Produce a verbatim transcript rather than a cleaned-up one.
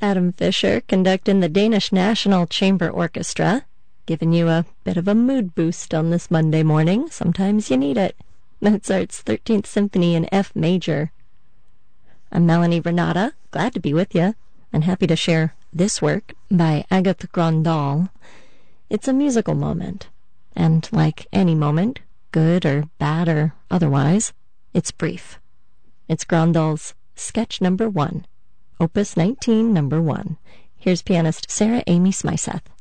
Adam Fisher conducting the Danish National Chamber Orchestra, giving you a bit of a mood boost on this Monday morning. Sometimes you need it. Mozart's thirteenth Symphony in F major. I'm Melanie Renata, glad to be with you, and happy to share this work by Agathe Grandal. It's a musical moment, and like any moment, good or bad or otherwise, it's brief. It's Grandal's Sketch Number One, Opus nineteen, Number One. Here's pianist Sarah Amy Smyseth.